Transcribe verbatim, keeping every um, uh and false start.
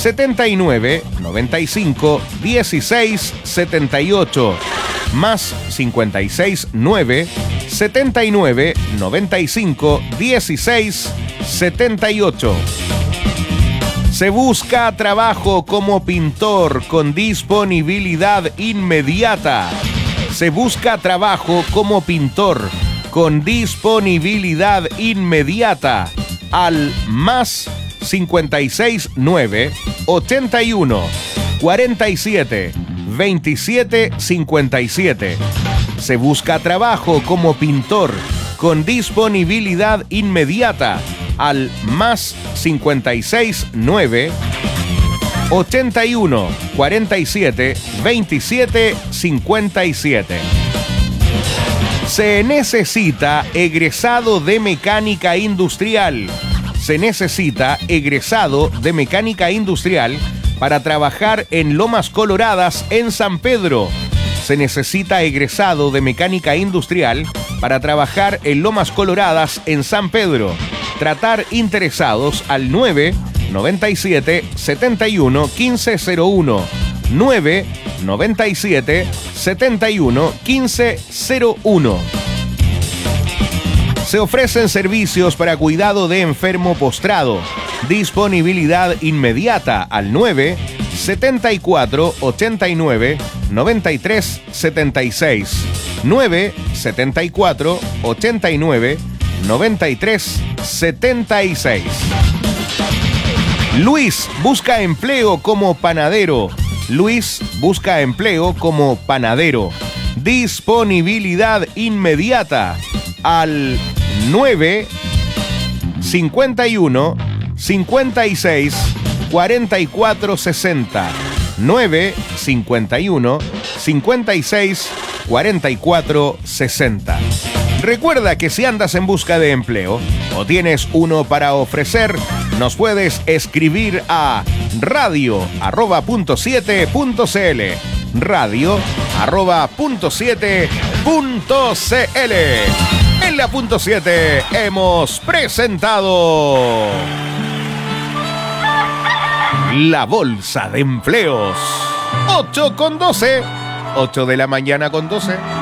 setenta y nueve, noventa y cinco, dieciséis, setenta y ocho, más cincuenta y seis, nueve, setenta y nueve, noventa y cinco, dieciséis, setenta y ocho. Se busca trabajo como pintor con disponibilidad inmediata. Se busca trabajo como pintor con disponibilidad inmediata al más cincuenta y seis, nueve, ochenta y uno, cuarenta y siete, veintisiete, cincuenta y siete. Se busca trabajo como pintor con disponibilidad inmediata al más cincuenta y seis, nueve, ochenta y uno, cuarenta y siete, veintisiete, cincuenta y siete. Se necesita egresado de mecánica industrial. Se necesita egresado de mecánica industrial para trabajar en Lomas Coloradas, en San Pedro. Se necesita egresado de mecánica industrial para trabajar en Lomas Coloradas, en San Pedro. Tratar interesados al nueve, noventa y siete, setenta y uno, quince cero uno. nueve, noventa y siete, setenta y uno, quince cero uno. Se ofrecen servicios para cuidado de enfermo postrado. Disponibilidad inmediata al nueve, setenta y cuatro, ochenta y nueve, noventa y tres, setenta y seis. nueve, setenta y cuatro, ochenta y nueve, noventa y tres, setenta y seis. Luis busca empleo como panadero. Luis busca empleo como panadero. Disponibilidad inmediata al nueve, cincuenta y uno, cincuenta y seis, cuarenta y cuatro, sesenta. nueve, cincuenta y uno, cincuenta y seis, cuarenta y cuatro, sesenta. Recuerda que si andas en busca de empleo o tienes uno para ofrecer, nos puedes escribir a radio arroba punto siete punto cl. Radio arroba punto siete punto cl. En la punto siete hemos presentado la bolsa de empleos. ocho con doce. ocho de la mañana con doce.